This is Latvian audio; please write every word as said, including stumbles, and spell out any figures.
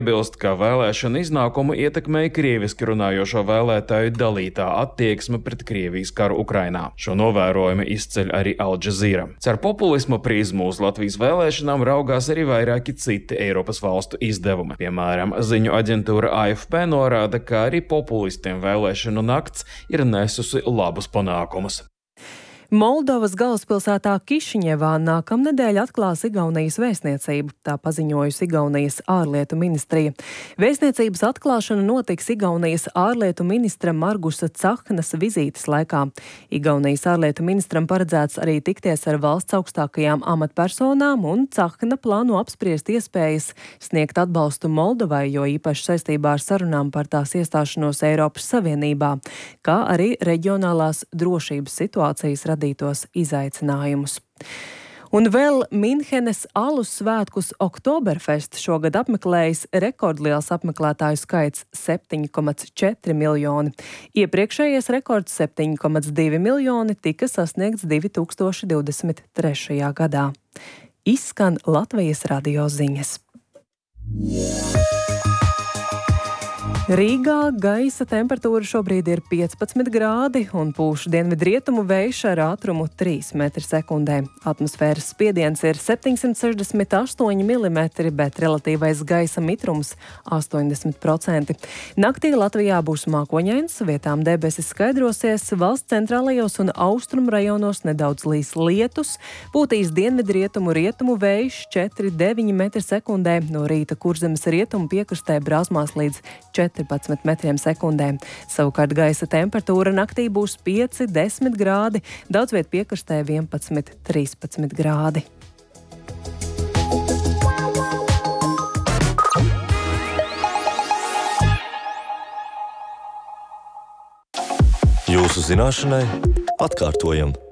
Bilst, ka vēlēšana iznākumu ietekmēja krieviski runājošo vēlētāju dalītā attieksme pret Krievijas karu Ukrainā. Šo novērojumu izceļ arī Al Jazeera. Caur populisma prizmu uz Latvijas vēlēšanām raugās arī vairāki citi Eiropas valstu izdevumi. Piemēram, ziņu aģentūra A F P norāda, ka arī populistiem vēlēšanu nakts ir nesusi labus panākumus. Moldovas galvaspilsētā Kišiņevā nākamnedēļ atklās Igaunijas vēstniecību, tā paziņojusi Igaunijas ārlietu ministrija. Vēstniecības atklāšana notiks Igaunijas ārlietu ministra Margusa Cahnas vizītes laikā. Igaunijas ārlietu ministram paredzēts arī tikties ar valsts augstākajām amatpersonām, un Cahna plāno apspriest iespējas sniegt atbalstu Moldovai, jo īpaši saistībā ar sarunām par tās iestāšanos Eiropas Savienībā, kā arī reģionālās drošības situācijas radīšanās radītos izaicinājumus. Un vēl Minhenes alus svētkus Oktoberfest šogad apmeklējis rekordliels apmeklētāju skaits - septiņi komats četri miljoni. Iepriekšējais rekords - septiņi komats divi miljoni tika sasniegts divi tūkstoši divdesmit trešajā gadā. Izskan Latvijas radio ziņas. Rīgā gaisa temperatūra šobrīd ir piecpadsmit grādi un pūš dienvidrietumu vējš ar ātrumu trīs metri sekundē. Atmosfēras spiediens ir septiņsimt sešdesmit astoņi milimetri, bet relatīvais gaisa mitrums - astoņdesmit procenti. Naktī Latvijā būs mākoņains, vietām debesis skaidrosies, valsts centrālajos un austrumu rajonos nedaudz līs lietus, pūtīs dienvidrietumu rietumu vējš četri deviņi metri sekundē, no rīta Kurzemes rietumu piekrastē brāzmās līdz četrpadsmit metriem sekundē. Savukārt gaisa temperatūra naktī būs pieci desmit grādi, daudz viet piekrastē vienpadsmit trīspadsmit grādi. Jūsu zināšanai atkārtojam.